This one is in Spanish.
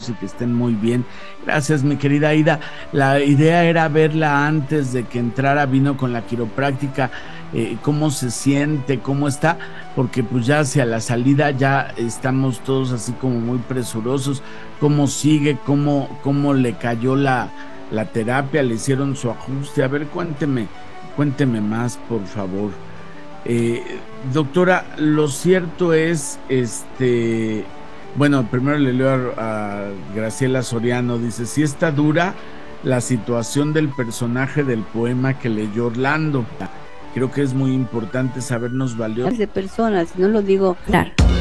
y que estén muy bien. Gracias, mi querida Aida. La idea era verla antes de que entrara, vino con la quiropráctica, cómo se siente, cómo está, porque pues ya hacia la salida ya estamos todos así como muy presurosos, cómo sigue, cómo le cayó la terapia, le hicieron su ajuste. A ver, cuénteme más, por favor. Eh, Doctora, lo cierto es, bueno, primero le leo a Graciela Soriano, dice, sí está dura la situación del personaje del poema que leyó Orlando. Creo que es muy importante sabernos valiosos. De personas, no lo digo. Claro.